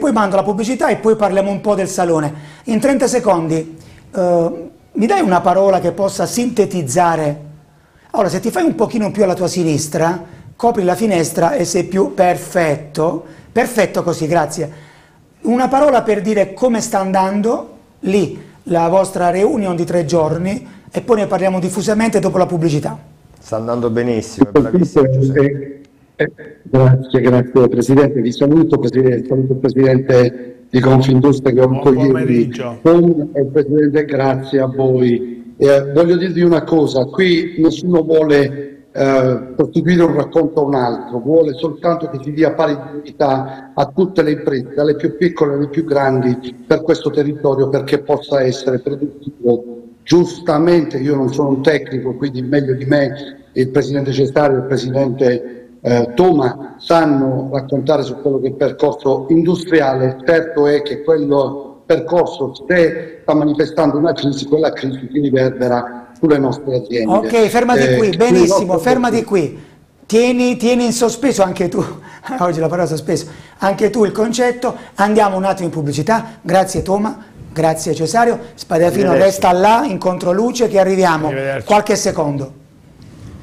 poi mando la pubblicità e poi parliamo un po' del salone. In 30 secondi mi dai una parola che possa sintetizzare? Allora, se ti fai un pochino più alla tua sinistra, copri la finestra e sei più perfetto. Perfetto così, grazie. Una parola per dire come sta andando lì la vostra reunion di 3 giorni e poi ne parliamo diffusamente dopo la pubblicità. Sta andando benissimo, è bravissimo Giuseppe. Grazie Presidente, vi saluto, saluto il Presidente di Confindustria che ho avuto ieri con il Presidente, grazie a voi. Voglio dirvi una cosa, qui nessuno vuole costituire un racconto a un altro, vuole soltanto che si dia pari dignità a tutte le imprese, dalle più piccole alle più grandi, per questo territorio, perché possa essere produttivo. Giustamente, io non sono un tecnico, quindi meglio di me il Presidente Cestario e il Presidente Toma sanno raccontare su quello che è il percorso industriale. Certo è che quello percorso, se sta manifestando una crisi, quella crisi si riverbera sulle nostre aziende. Ok, fermati qui, benissimo, fermati qui. Tieni in sospeso anche tu, oggi la parola sospeso, anche tu il concetto. Andiamo un attimo in pubblicità. Grazie Toma, grazie Cesario. Spadaffino resta là in controluce che arriviamo. Qualche secondo.